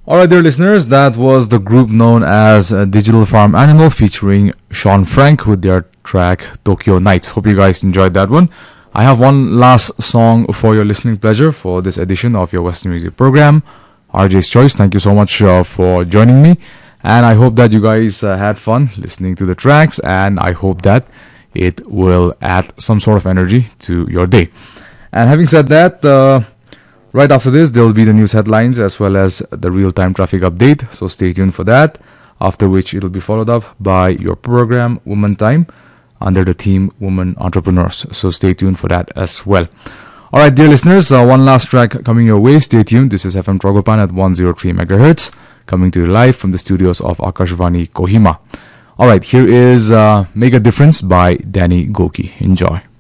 Alright, dear listeners, that was the group known as Digital Farm Animal featuring Sean Frank with their track Tokyo Nights. Hope you guys enjoyed that one. I have one last song for your listening pleasure for this edition of your Western Music program, RJ's Choice. Thank you so much for joining me, and I hope that you guys had fun listening to the tracks, and I hope that it will add some sort of energy to your day. And having said that, right after this, there will be the news headlines as well as the real-time traffic update. So stay tuned for that. After which, it will be followed up by your program, Woman Time, under the theme Women Entrepreneurs. So stay tuned for that as well. All right, dear listeners, one last track coming your way. Stay tuned. This is FM Trogopan at 103 megahertz, coming to you live from the studios of Akashvani Kohima. All right, here is Make a Difference by Danny Goki. Enjoy.